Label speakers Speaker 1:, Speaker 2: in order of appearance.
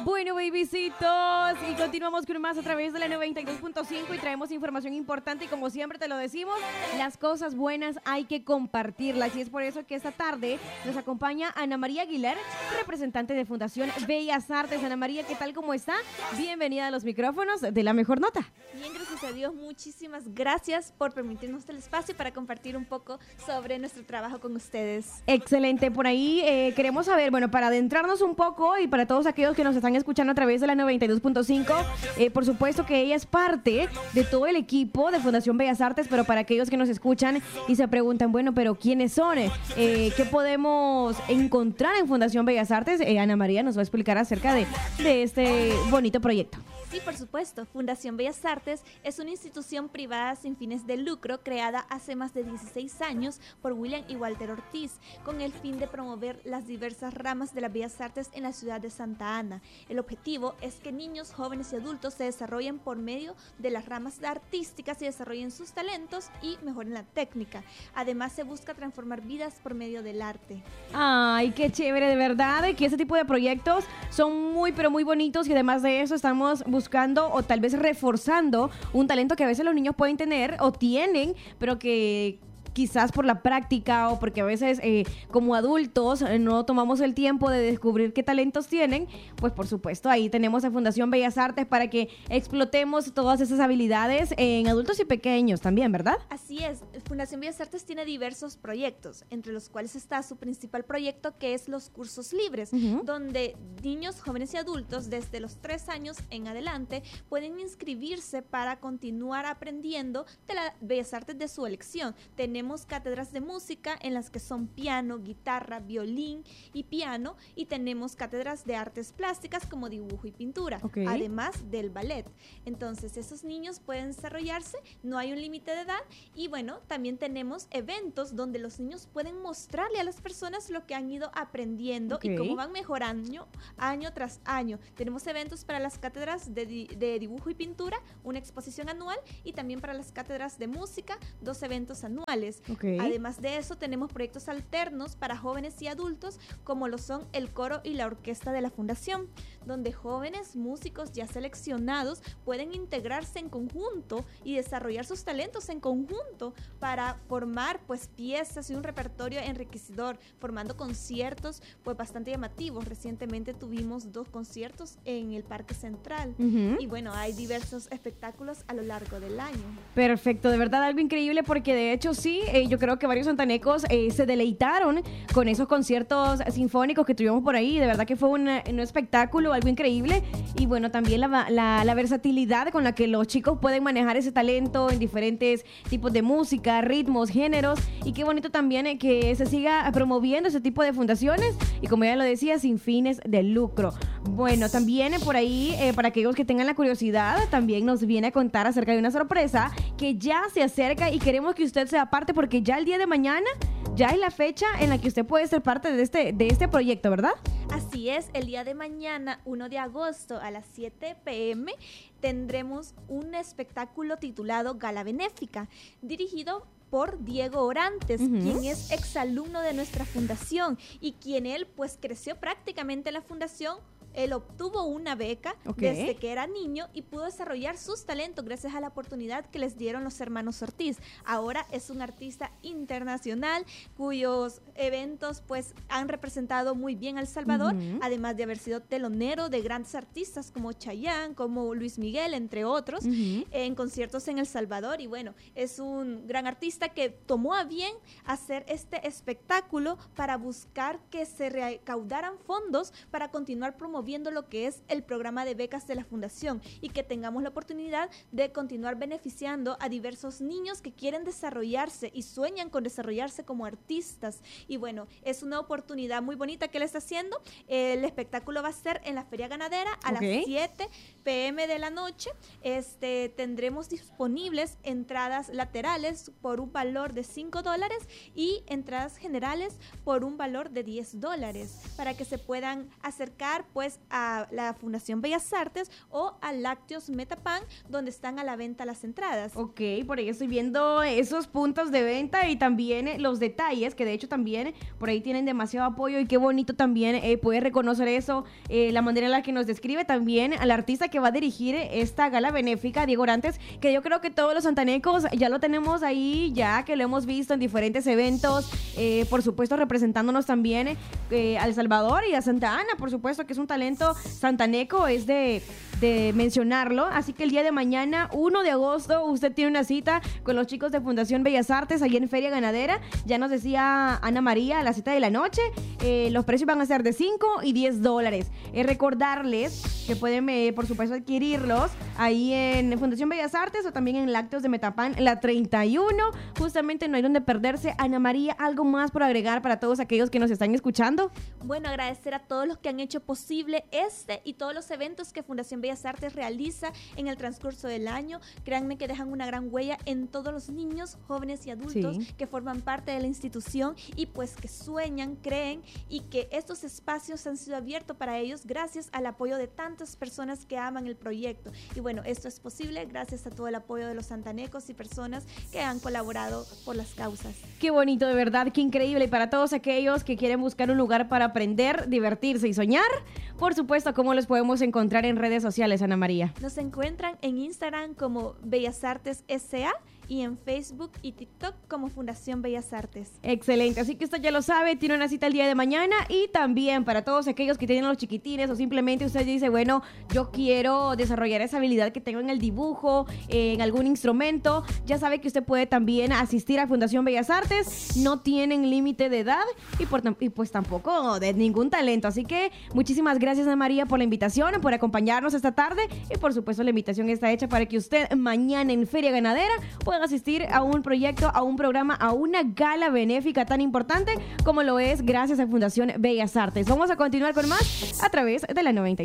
Speaker 1: Bueno, babycitos, y continuamos con más a través de la 92.5 y traemos información importante y como siempre te lo decimos, las cosas buenas hay que compartirlas y es por eso que esta tarde nos acompaña Ana María Aguilar, representante de Fundación Bellas Artes. Ana María, ¿qué tal? ¿Cómo está? Bienvenida a los micrófonos de La Mejor Nota.
Speaker 2: Bien, gracias a Dios, muchísimas gracias por permitirnos el espacio para compartir un poco sobre nuestro trabajo con ustedes.
Speaker 1: Excelente, por ahí queremos saber, bueno, para adentrarnos un poco y para todos aquellos que nos están escuchando a través de la 92.5, por supuesto que ella es parte de todo el equipo de Fundación Bellas Artes, pero para aquellos que nos escuchan y se preguntan, bueno, pero ¿quiénes son? ¿Qué podemos encontrar en Fundación Bellas Artes? Ana María nos va a explicar acerca de este bonito proyecto.
Speaker 2: Sí, por supuesto. Fundación Bellas Artes es una institución privada sin fines de lucro creada hace más de 16 años por William y Walter Ortiz, con el fin de promover las diversas ramas de las Bellas Artes en la ciudad de Santa Ana. El objetivo es que niños, jóvenes y adultos se desarrollen por medio de las ramas artísticas y desarrollen sus talentos y mejoren la técnica. Además, se busca transformar vidas por medio del arte.
Speaker 1: Ay, qué chévere, de verdad, que ese tipo de proyectos son muy, pero muy bonitos y además de eso estamos buscando o tal vez reforzando un talento que a veces los niños pueden tener o tienen, pero que quizás por la práctica o porque a veces como adultos no tomamos el tiempo de descubrir qué talentos tienen, pues por supuesto ahí tenemos a Fundación Bellas Artes para que explotemos todas esas habilidades en adultos y pequeños también, ¿verdad?
Speaker 2: Así es, Fundación Bellas Artes tiene diversos proyectos, entre los cuales está su principal proyecto que es los cursos libres, donde niños, jóvenes y adultos desde los 3 años en adelante pueden inscribirse para continuar aprendiendo de las Bellas Artes de su elección. Tenemos cátedras de música en las que son piano, guitarra, violín y piano, y tenemos cátedras de artes plásticas como dibujo y pintura, además del ballet. Entonces esos niños pueden desarrollarse, no hay un límite de edad, y bueno, también tenemos eventos donde los niños pueden mostrarle a las personas lo que han ido aprendiendo y cómo van mejorando año tras año. Tenemos eventos para las cátedras de dibujo y pintura, una exposición anual, y también para las cátedras de música, 2 eventos anuales. Además de eso, tenemos proyectos alternos para jóvenes y adultos, como lo son el coro y la orquesta de la Fundación, donde jóvenes músicos ya seleccionados pueden integrarse en conjunto y desarrollar sus talentos en conjunto para formar pues piezas y un repertorio enriquecedor, formando conciertos pues bastante llamativos. Recientemente tuvimos 2 conciertos en el Parque Central y bueno, hay diversos espectáculos a lo largo del año.
Speaker 1: Perfecto, de verdad algo increíble porque de hecho sí, yo creo que varios santanecos se deleitaron con esos conciertos sinfónicos que tuvimos por ahí. De verdad que fue un espectáculo, algo increíble. Y bueno, también la versatilidad con la que los chicos pueden manejar ese talento en diferentes tipos de música, ritmos, géneros. Y qué bonito también que se siga promoviendo ese tipo de fundaciones. Y como ya lo decía, sin fines de lucro. Bueno, también por ahí, para aquellos que tengan la curiosidad, también nos viene a contar acerca de una sorpresa que ya se acerca y queremos que usted sea parte porque ya el día de mañana ya es la fecha en la que usted puede ser parte de este proyecto, ¿verdad?
Speaker 2: Así es, el día de mañana, 1 de agosto a las 7 p.m. tendremos un espectáculo titulado Gala Benéfica, dirigido por Diego Orantes, quien es exalumno de nuestra fundación y quien él pues creció prácticamente en la fundación. Él obtuvo una beca desde que era niño y pudo desarrollar sus talentos gracias a la oportunidad que les dieron los hermanos Ortiz. Ahora es un artista internacional cuyos eventos pues han representado muy bien a El Salvador, además de haber sido telonero de grandes artistas como Chayanne, como Luis Miguel, entre otros, en conciertos en El Salvador. Y bueno, es un gran artista que tomó a bien hacer este espectáculo para buscar que se recaudaran fondos para continuar promoviendo lo que es el programa de becas de la Fundación y que tengamos la oportunidad de continuar beneficiando a diversos niños que quieren desarrollarse y sueñan con desarrollarse como artistas. Y bueno, es una oportunidad muy bonita que él está haciendo. El espectáculo va a ser en la Feria Ganadera a las 7 p.m. de la noche. Tendremos disponibles entradas laterales por un valor de $5 y entradas generales por un valor de $10 para que se puedan acercar pues pues a la Fundación Bellas Artes o a Lácteos Metapan, donde están a la venta las entradas.
Speaker 1: Ok, por ahí estoy viendo esos puntos de venta y también los detalles, que de hecho también por ahí tienen demasiado apoyo y qué bonito también poder reconocer eso, la manera en la que nos describe también al artista que va a dirigir esta gala benéfica, Diego Orantes, que yo creo que todos los santanecos ya lo tenemos ahí, ya que lo hemos visto en diferentes eventos, por supuesto representándonos también a El Salvador y a Santa Ana, por supuesto que es un talento santaneco, es de mencionarlo, así que el día de mañana, 1 de agosto, usted tiene una cita con los chicos de Fundación Bellas Artes allí en Feria Ganadera, ya nos decía Ana María a la cita de la noche, los precios van a ser de $5 y $10. Recordarles que pueden, por supuesto, adquirirlos ahí en Fundación Bellas Artes o también en Lácteos de Metapan, la 31, justamente no hay donde perderse. Ana María, ¿algo más por agregar para todos aquellos que nos están escuchando?
Speaker 2: Bueno, agradecer a todos los que han hecho posible este y todos los eventos que Fundación Bellas Artes realiza en el transcurso del año. Créanme que dejan una gran huella en todos los niños, jóvenes y adultos que forman parte de la institución y pues que sueñan, creen y que estos espacios han sido abiertos para ellos gracias al apoyo de tantas personas que aman el proyecto. Y bueno, esto es posible gracias a todo el apoyo de los santanecos y personas que han colaborado por las causas.
Speaker 1: Qué bonito, de verdad, qué increíble. Y para todos aquellos que quieren buscar un lugar para aprender, divertirse y soñar, por supuesto, ¿cómo los podemos encontrar en redes sociales, Ana María?
Speaker 2: Nos encuentran en Instagram como Bellas Artes S.A. y en Facebook y TikTok como Fundación Bellas Artes.
Speaker 1: Excelente, así que usted ya lo sabe, tiene una cita el día de mañana y también para todos aquellos que tienen los chiquitines o simplemente usted dice, bueno, yo quiero desarrollar esa habilidad que tengo en el dibujo, en algún instrumento, ya sabe que usted puede también asistir a Fundación Bellas Artes, no tienen límite de edad y pues tampoco de ningún talento, así que muchísimas gracias Ana María por la invitación, por acompañarnos esta tarde y por supuesto la invitación está hecha para que usted mañana en Feria Ganadera pueda asistir a un proyecto, a un programa, a una gala benéfica tan importante como lo es gracias a Fundación Bellas Artes. Vamos a continuar con más a través de la 90.